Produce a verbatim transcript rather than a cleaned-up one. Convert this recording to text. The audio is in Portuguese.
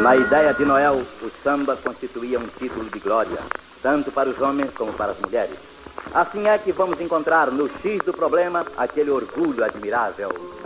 Na ideia de Noel, o samba constituía um título de glória, tanto para os homens como para as mulheres. Assim é que vamos encontrar no X do problema aquele orgulho admirável.